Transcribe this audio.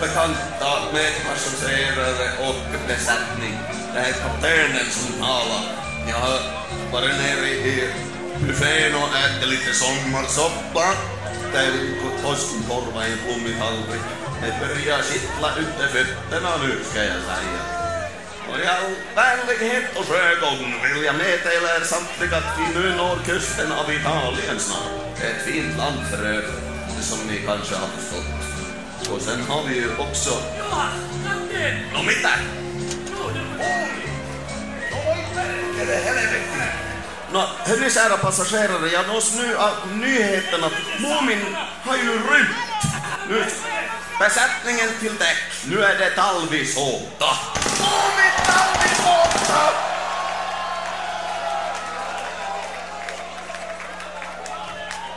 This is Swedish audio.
bekanta medpassagerare och besättning. Det är kaptenen som talar. Jag har varit nere i buffén och ätit lite sommarsoppa. Det är torskenkorva i en blommig tallrik. Det börjar kittla ute fötterna nu, ska jag säga. Och i all vänlighet och sjögång vill jag meddela er samtliga att vi nu når kusten av Italien snart. Det är ett fint land för övrigt, som ni kanske har förstått. Och sen har vi ju också... Nå, mitä? Nå, hörni kära passagerare, jag nås nu av nyheten att Mumin har ju rymt. Nu, besättningen till däck, nu är det talvisåta. Mumin!